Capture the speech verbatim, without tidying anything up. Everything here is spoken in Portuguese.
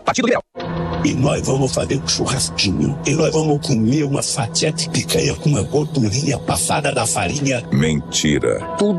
Partido Liberal. E nós vamos fazer um churrasquinho. E nós vamos comer uma fatia de picanha com uma gordurinha passada da farinha. Mentira. Tudo